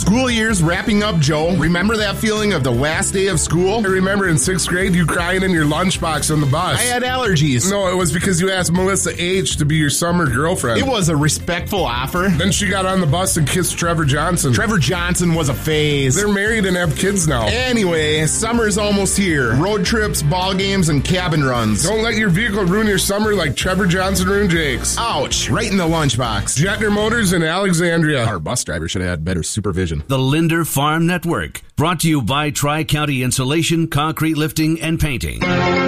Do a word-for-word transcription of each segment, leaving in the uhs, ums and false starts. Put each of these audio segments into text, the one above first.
School year's wrapping up, Joe. Remember that feeling of the last day of school? I remember in sixth grade you crying in your lunchbox on the bus. I had allergies. No, it was because you asked Melissa H. to be your summer girlfriend. It was a respectful offer. Then she got on the bus and kissed Trevor Johnson. Trevor Johnson was a phase. They're married and have kids now. Anyway, summer's almost here. Road trips, ball games, and cabin runs. Don't let your vehicle ruin your summer like Trevor Johnson ruined Jake's. Ouch, right in the lunchbox. Jetner Motors in Alexandria. Our bus driver should have had better supervision. The Linder Farm Network, brought to you by Tri-County Insulation, Concrete Lifting, and Painting.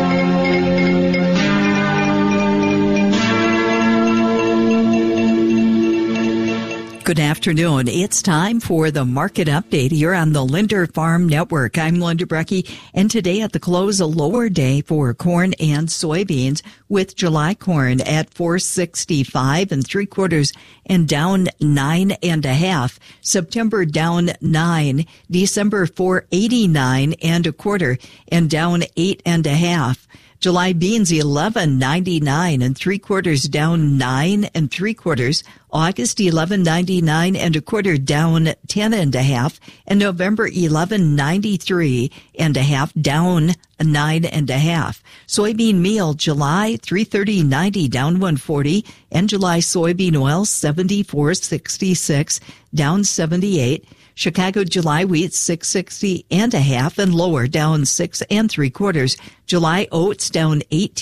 Good afternoon. It's time for the market update here on the Linder Farm Network. I'm Linda Brecky, and today at the close, a lower day for corn and soybeans, with July corn at four sixty-five and three quarters and down nine and a half. September down nine. December four eighty-nine and a quarter and down eight and a half. July beans eleven ninety-nine and three quarters down nine and three quarters. August eleven ninety-nine and a quarter down ten and a half, and November eleven ninety-three and a half down nine and a half. Soybean meal July three thirty ninety down one forty, and July soybean oil seventy-four sixty-six down seventy-eight. Chicago July wheat six sixty and a half and lower down six and three quarters. July oats down eighteen.